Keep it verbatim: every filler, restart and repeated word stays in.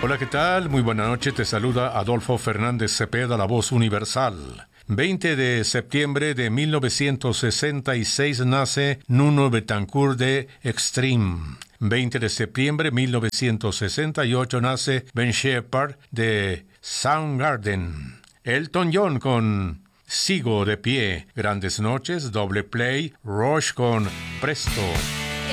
Hola, ¿qué tal? Muy buena noche, te saluda Adolfo Fernández Cepeda, la voz universal. veinte de septiembre de mil novecientos sesenta y seis nace Nuno Betancourt de Extreme. veinte de septiembre de mil novecientos sesenta y ocho nace Ben Shepherd de Soundgarden. Elton John con Sigo de pie. Grandes noches, Doble Play, Rush con Presto.